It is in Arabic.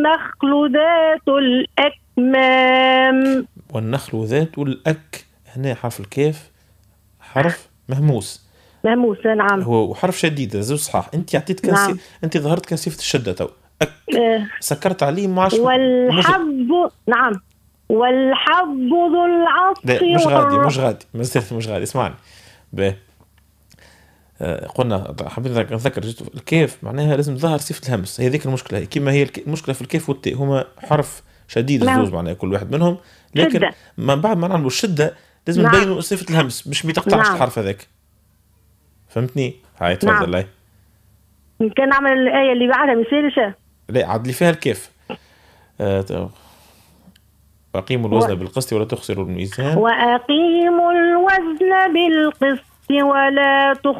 والنخل ذات الأكمام. والنخل ذات الأك، هنا حرف الكاف حرف مهموس. مهموس نعم. هو حرف شديد زوج صحاح. انت عطيت نعم. انت ظهرت كان صفة الشدة تو أك. سكرت عليه معش. والحب نعم. والحب ذو العصف. لا مش غادي ما زلت مش غادي. اسمعني باهي. قلنا حبيت نذكر الكاف معناها لازم ظهر صفة الهمس، هي ذيك المشكلة. هي كما هي المشكلة في الكاف والتاء، هما حرف شديد الزوز معناها كل واحد منهم، لكن شدة. ما بعد ما نعملوا الشدة لازم نبينوا صفة الهمس مش بيتقطعش الحرف هذاك. فهمتني؟ هاي تفضل. لا يمكن نعمل الآية اللي بعدها ما يصيرش. لا عاد اللي فيها الكاف. وأقيموا الوزن بالقسط ولا تخسروا الميزان. وأقيموا الوزن بالقسط ولا تخسروا